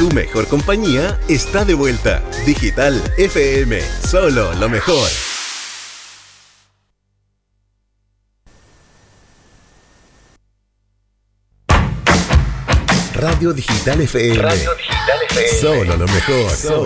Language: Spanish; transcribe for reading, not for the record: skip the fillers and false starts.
Tu mejor compañía está de vuelta. Digital FM, solo lo mejor. Radio Digital FM. Radio Digital FM. Solo lo mejor. Solo